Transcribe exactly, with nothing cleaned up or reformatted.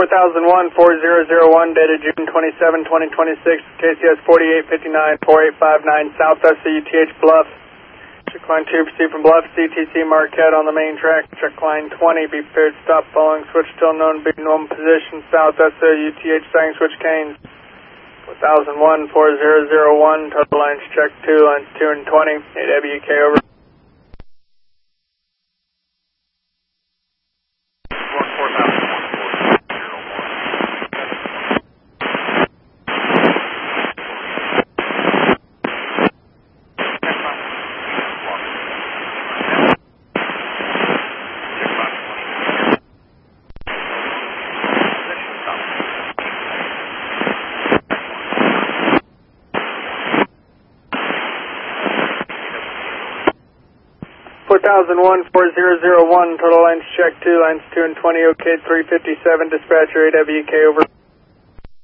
four thousand one, four zero zero one, dated June twenty-seventh, twenty twenty-six, K C S forty-eight fifty-nine, four eight five nine, South S C U T H Bluff. Check line two, proceed from Bluff, C T C Marquette on the main track. Check line twenty, be prepared to stop following switch till known, be normal position, South S C U T H, second switch Canes. four thousand one, four zero zero one, total lines check two, lines two and twenty, A W K over. four thousand one, four zero zero one, total lines check two, lines two and twenty, OK three fifty-seven, dispatcher A W K over.